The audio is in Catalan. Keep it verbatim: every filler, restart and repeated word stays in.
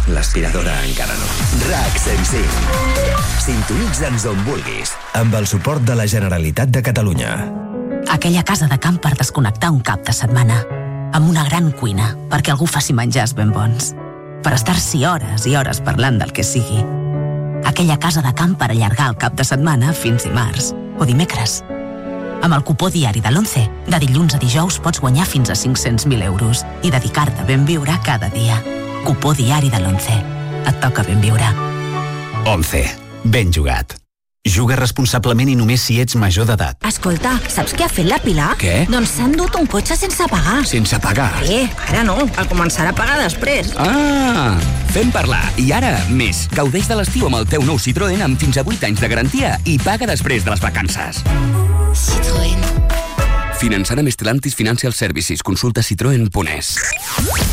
l'aspiradora encara no. RAC cent cinc. Sintonitza'ns on vulguis. Amb el suport de la Generalitat de Catalunya. Aquella casa de camp per desconnectar un cap de setmana. Amb una gran cuina, perquè algú faci menjars ben bons. Per estar-s'hi hores i hores parlant del que sigui. Aquella casa de camp per allargar el cap de setmana fins dimarts o dimecres. Amb el cupó diari de l'Once, de dilluns a dijous pots guanyar fins a cinc-cents mil euros i dedicar-te a ben viure cada dia. Cupó diari de l'Once. Et toca ben viure. Once. Ben jugat. Juga responsablement i només si ets major d'edat. Escolta, saps què ha fet la Pilar? Què? Doncs s'ha endut un cotxe sense pagar. Sense pagar? Eh, ara no, el començarà a pagar després. Ah, fem parlar. I ara, més. Gaudeix de l'estiu amb el teu nou Citroën amb fins a vuit anys de garantia i paga després de les vacances. Citroën. Finançant amb Stellantis Financial Services. Consulta citroen punt es.